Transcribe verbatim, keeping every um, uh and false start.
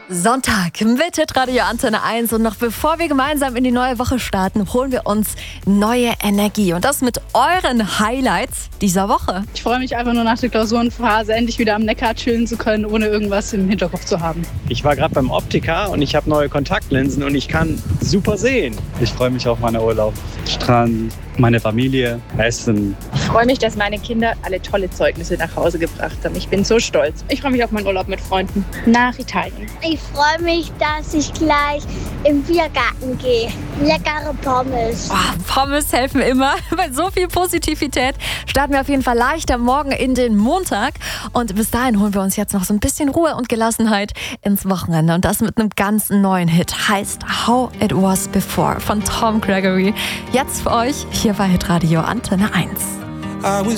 Sonntag mit Hitradio Antenne eins und noch bevor wir gemeinsam in die neue Woche starten, holen wir uns neue Energie und das mit euren Highlights dieser Woche. Ich freue mich einfach nur nach der Klausurenphase endlich wieder am Neckar chillen zu können, ohne irgendwas im Hinterkopf zu haben. Ich war gerade beim Optiker und ich habe neue Kontaktlinsen und ich kann super sehen. Ich freue mich auf meinen Urlaub. Strand, meine Familie, Essen. Ich freue mich, dass meine Kinder alle tolle Zeugnisse nach Hause gebracht haben. Ich bin so stolz. Ich freue mich auf meinen Urlaub mit Freunden nach Italien. Ich freue mich, dass ich gleich im Biergarten gehe. Leckere Pommes. Oh, Pommes helfen immer. Bei so viel Positivität starten wir auf jeden Fall leicht am Morgen in den Montag. Und bis dahin holen wir uns jetzt noch so ein bisschen Ruhe und Gelassenheit ins Wochenende. Und das mit einem ganz neuen Hit. Heißt How It Was Before von Tom Gregory. Jetzt für euch hier bei Hitradio Antenne eins.